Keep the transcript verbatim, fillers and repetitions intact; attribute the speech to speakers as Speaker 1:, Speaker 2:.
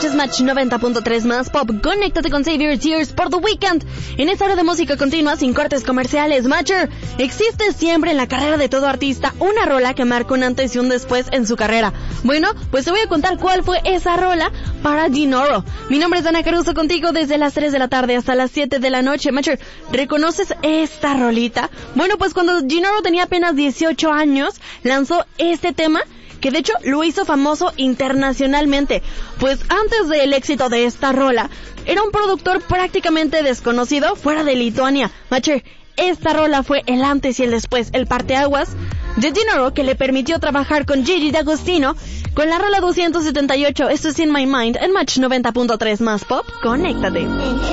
Speaker 1: escuchas Match noventa punto tres más pop. Conéctate con Save Your Tears por The Weeknd. En esta hora de música continua sin cortes comerciales, Matcher, existe siempre en la carrera de todo artista una rola que marca un antes y un después en su carrera. Bueno, pues te voy a contar cuál fue esa rola para Dinoro. Mi nombre es Ana Caruso, contigo desde las tres de la tarde hasta las siete de la noche. Matcher, ¿reconoces esta rolita? Bueno, pues cuando Dinoro tenía apenas dieciocho años, lanzó este tema que de hecho lo hizo famoso internacionalmente, pues antes del éxito de esta rola, era un productor prácticamente desconocido fuera de Lituania. Matcher, esta rola fue el antes y el después, el parteaguas de Dinoro, que le permitió trabajar con Gigi D'Agostino con la rola doscientos setenta y ocho. Esto es In My Mind en Match noventa punto tres más pop. Conéctate.